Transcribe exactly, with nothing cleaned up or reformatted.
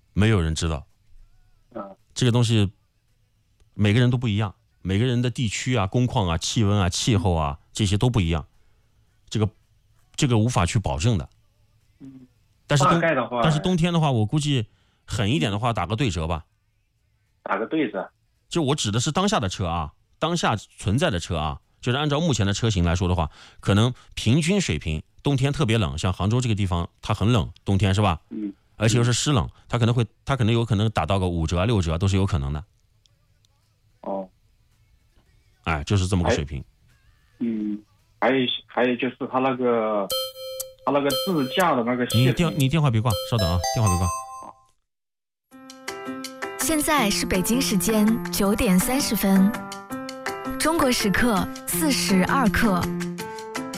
没有人知道。 嗯， 这个东西每个人都不一样，每个人的地区啊、工况啊、气温啊、气候啊这些都不一样，这个这个无法去保证的。 嗯， 但是冬大概的话， 但是冬天的话，我估计狠一点的话，打个对折吧。 打个对折。 就我指的是当下的车啊，当下存在的车啊，就是按照目前的车型来说的话，可能平均水平，冬天特别冷，像杭州这个地方它很冷，冬天是吧？ 嗯， 而且又是湿冷，它可能会，它可能有可能打到个五折、六折都是有可能的。 哦， 哎，就是这么个水平。 嗯，还有还有就是它那个它那个自驾的那个系统。 你电你电话别挂，稍等啊，电话别挂。 现在是北京时间九点三十分，中国时刻四时二刻。